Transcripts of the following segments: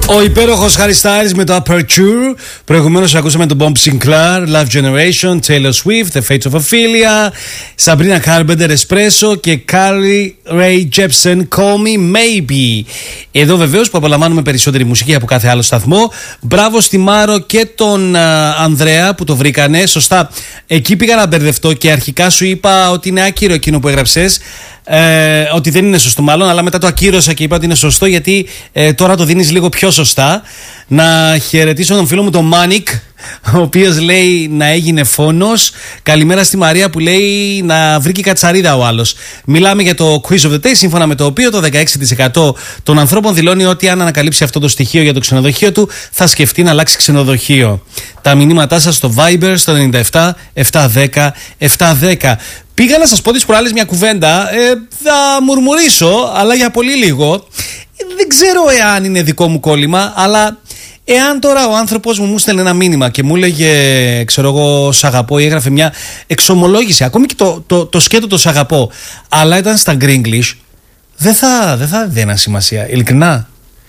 Ο υπέροχος Harry Styles με το Aperture. Προηγουμένως ακούσαμε τον Bob Sinclair, Love Generation, Taylor Swift, The Fates of Ophelia, Sabrina Carpenter, Espresso και Carly Rae Jepsen, Call Me Maybe. Εδώ βεβαίως που απολαμβάνουμε περισσότερη μουσική από κάθε άλλο σταθμό. Μπράβο στη Μάρο και τον Ανδρέα που το βρήκανε. Σωστά. Εκεί πήγα να μπερδευτώ και αρχικά σου είπα ότι είναι άκυρο εκείνο που έγραψες. Ότι δεν είναι σωστό μάλλον, αλλά μετά το ακύρωσα και είπα ότι είναι σωστό, γιατί τώρα το δίνεις λίγο πιο σωστά. Να χαιρετήσω τον φίλο μου τον Μάνικ, ο οποίος λέει να έγινε φόνος. Καλημέρα στη Μαρία που λέει να βρήκε κατσαρίδα ο άλλος. Μιλάμε για το Quiz of the Day, σύμφωνα με το οποίο το 16% των ανθρώπων δηλώνει ότι αν ανακαλύψει αυτό το στοιχείο για το ξενοδοχείο του θα σκεφτεί να αλλάξει ξενοδοχείο. Τα μηνύματά σας στο Viber στο 97 710 710. Πήγα να σας πω τις προάλλες μια κουβέντα, θα μουρμουρίσω, αλλά για πολύ λίγο. Δεν ξέρω εάν είναι δικό μου κόλλημα, αλλά εάν τώρα ο άνθρωπος μου στέλνε ένα μήνυμα και μου έλεγε, ξέρω εγώ, σ' αγαπώ, ή έγραφε μια εξομολόγηση, ακόμη και το σκέτο το σ' αγαπώ, αλλά ήταν στα Γκρίγκλις, δεν θα δίνει σημασία, ειλικρινά.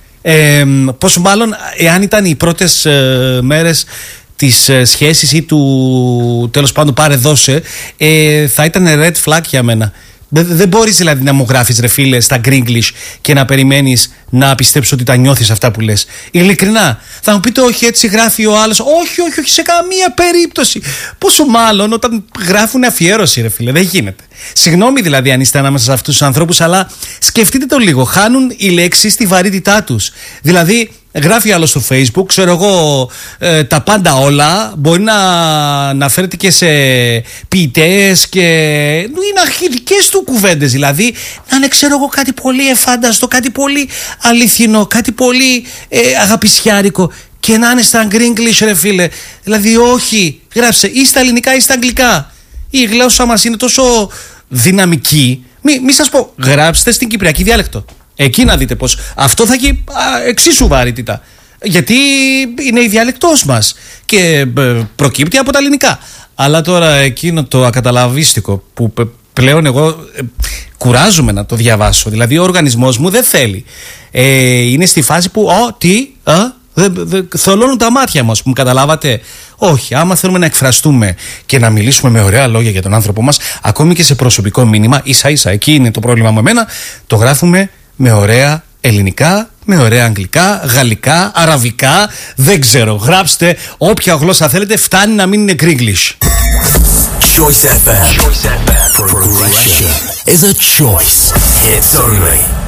Πόσο μάλλον εάν ήταν οι πρώτες μέρες της σχέσης ή του τέλος πάντων πάρε δώσε, θα ήταν red flag για μένα. Δεν μπορείς δηλαδή να μου γράφεις ρε φίλε στα Γκρίγκλις και να περιμένεις να πιστέψω ότι τα νιώθεις αυτά που λες. Ειλικρινά. Θα μου πείτε όχι, έτσι γράφει ο άλλος. Όχι, σε καμία περίπτωση. Πόσο μάλλον όταν γράφουν αφιέρωση ρε φίλε. Δεν γίνεται. Συγγνώμη δηλαδή αν είστε ανάμεσα σε αυτούς τους ανθρώπους, αλλά σκεφτείτε το λίγο. Χάνουν οι λέξεις τη βαρύτητά τους. Δηλαδή γράφει άλλο στο Facebook, ξέρω εγώ, τα πάντα όλα. Μπορεί να αναφέρεται και σε ποιητές και είναι αρχιδικές του κουβέντες. Δηλαδή να είναι, ξέρω εγώ, κάτι πολύ εφάνταστο, κάτι πολύ αληθινό, κάτι πολύ αγαπησιάρικο, και να είναι στα English ρε φίλε. Δηλαδή όχι, γράψε ή στα ελληνικά ή στα αγγλικά. Η γλώσσα μας είναι τόσο δυναμική. Μη σας πω, γράψτε στην κυπριακή διάλεκτο. Εκεί να δείτε πως αυτό θα έχει εξίσου βαρύτητα. Γιατί είναι η διάλεκτός μας και προκύπτει από τα ελληνικά. Αλλά τώρα εκείνο το ακαταλαβίστικο που πλέον εγώ κουράζομαι να το διαβάσω. Δηλαδή ο οργανισμός μου δεν θέλει. Είναι στη φάση που θολώνουν τα μάτια μας, που μου καταλάβατε. Όχι, άμα θέλουμε να εκφραστούμε και να μιλήσουμε με ωραία λόγια για τον άνθρωπο μας, ακόμη και σε προσωπικό μήνυμα, ίσα ίσα, εκεί είναι το πρόβλημα μου εμένα, το γράφουμε με ωραία ελληνικά, με ωραία αγγλικά, γαλλικά, αραβικά, δεν ξέρω. Γράψτε όποια γλώσσα θέλετε, φτάνει να μην είναι Γκρίγκλις. Choice FM. Progression is a choice. Hits only.